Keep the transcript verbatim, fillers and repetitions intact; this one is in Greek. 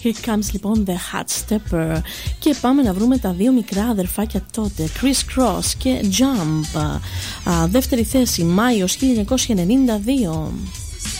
Here comes λοιπόν The Hot Stepper. Και πάμε να βρούμε τα δύο μικρά αδερφάκια τότε, Chris Cross και Jump. Α, δεύτερη θέση, Μάιος χίλια εννιακόσια ενενήντα δύο.